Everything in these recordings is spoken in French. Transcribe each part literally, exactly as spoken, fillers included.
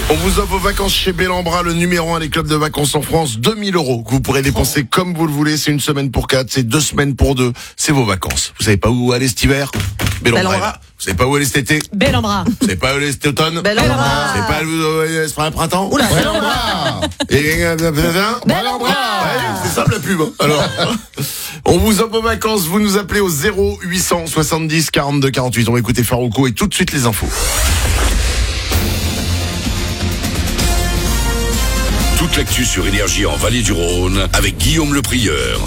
On vous offre vos vacances chez Bellambra, le numéro un des clubs de vacances en France. deux mille euros que vous pourrez dépenser comme vous le voulez. C'est une semaine pour quatre, c'est deux semaines pour deux. C'est vos vacances. Vous savez pas où aller cet hiver? Bellambra. Bellambra. Vous savez pas où aller cet été? Bellambra. Vous savez pas où aller cet automne? Bellambra. Vous savez pas où aller ce printemps? Oula, Bellambra. Et Bellambra. C'est simple la pub. Alors, on vous offre vos vacances. Vous nous appelez au zéro huit cent soixante-dix quarante-deux quarante-huit. On va écouter Farouko et tout de suite les infos. Toute l'actu sur Énergie en Vallée du Rhône avec Guillaume Le Prieur.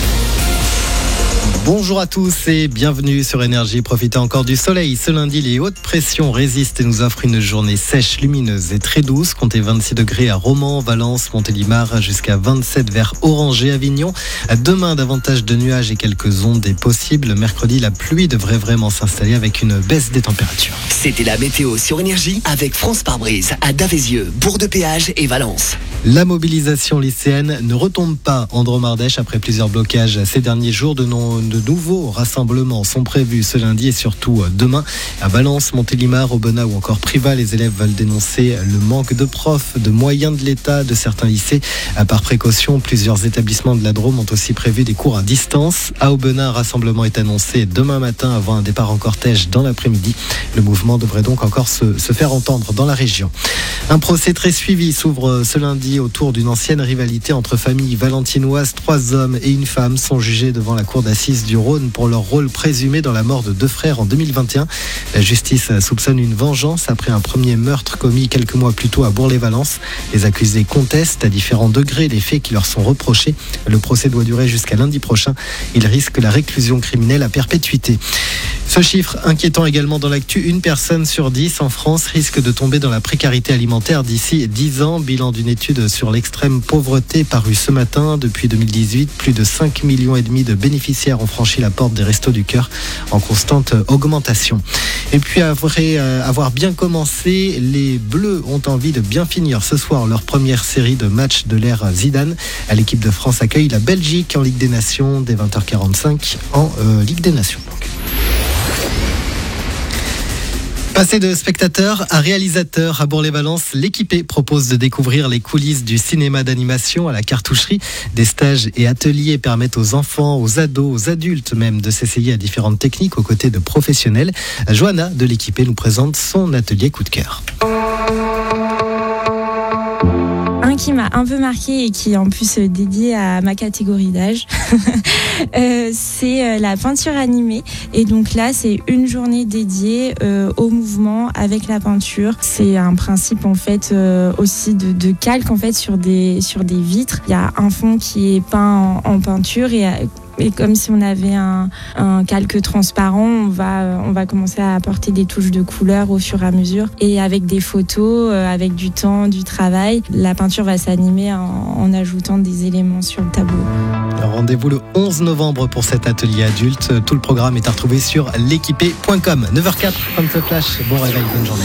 Bonjour à tous et bienvenue sur Énergie. Profitez encore du soleil. Ce lundi, les hautes pressions résistent et nous offrent une journée sèche, lumineuse et très douce. Comptez vingt-six degrés à Romans, Valence, Montélimar, jusqu'à vingt-sept vers Orange et Avignon. Demain, davantage de nuages et quelques ondes est possible. Mercredi, la pluie devrait vraiment s'installer avec une baisse des températures. C'était la météo sur Énergie avec France Pare-Brise à Davézieux, Bourg-de-Péage et Valence. La mobilisation lycéenne ne retombe pas en Dromardèche après plusieurs blocages ces derniers jours. De, non, de nouveaux rassemblements sont prévus ce lundi et surtout demain. À Valence, Montélimar, Aubenas ou encore Privas, les élèves veulent dénoncer le manque de profs, de moyens de l'État, de certains lycées. Par précaution, plusieurs établissements de la Drôme ont aussi prévu des cours à distance. À Aubenas, un rassemblement est annoncé demain matin avant un départ en cortège dans l'après-midi. Le mouvement devrait donc encore se, se faire entendre dans la région. Un procès très suivi s'ouvre ce lundi autour d'une ancienne rivalité entre familles valentinoises. Trois hommes et une femme sont jugés devant la cour d'assises du Rhône pour leur rôle présumé dans la mort de deux frères en deux mille vingt et un. La justice soupçonne une vengeance après un premier meurtre commis quelques mois plus tôt à Bourg-les-Valence. Les accusés contestent à différents degrés les faits qui leur sont reprochés. Le procès doit durer jusqu'à lundi prochain. Ils risquent la réclusion criminelle à perpétuité. Ce chiffre inquiétant également dans l'actu, une personne sur dix en France risque de tomber dans la précarité alimentaire d'ici dix ans. Bilan d'une étude sur l'extrême pauvreté parue ce matin. Depuis deux mille dix-huit, plus de cinq millions et demi de bénéficiaires ont franchi la porte des Restos du Cœur en constante augmentation. Et puis après avoir bien commencé, les Bleus ont envie de bien finir ce soir leur première série de matchs de l'ère Zidane. L'équipe de France accueille la Belgique en Ligue des Nations dès vingt heures quarante-cinq en euh, Ligue des Nations. Donc. Passé de spectateur à réalisateur à Bourg-les-Valence, l'équipé propose de découvrir les coulisses du cinéma d'animation à la cartoucherie. Des stages et ateliers permettent aux enfants, aux ados, aux adultes même de s'essayer à différentes techniques aux côtés de professionnels. Johanna de l'équipé nous présente son atelier coup de cœur. Un qui m'a un peu marqué et qui est en plus dédié à ma catégorie d'âge, euh, c'est la peinture animée. Et donc là, c'est une journée dédiée euh, au mouvement avec la peinture. C'est un principe en fait euh, aussi de, de calque en fait sur des sur des vitres. Il y a un fond qui est peint en, en peinture et Et comme si on avait un, un calque transparent, on va, on va commencer à apporter des touches de couleur au fur et à mesure. Et avec des photos, euh, avec du temps, du travail, la peinture va s'animer en, en ajoutant des éléments sur le tableau. Rendez-vous le onze novembre pour cet atelier adulte. Tout le programme est à retrouver sur l'équipé point com. neuf heures quatre, comme ce flash. Bon réveil, bonne journée.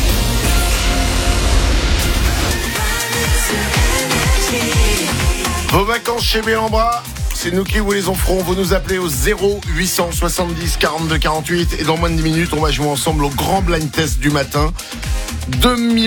Vos vacances chez Bellambra, c'est nous qui vous les offrons. Vous nous appelez au zéro huit cent soixante-dix quarante-deux quarante-huit et dans moins de dix minutes, on va jouer ensemble au grand blind test du matin. deux mille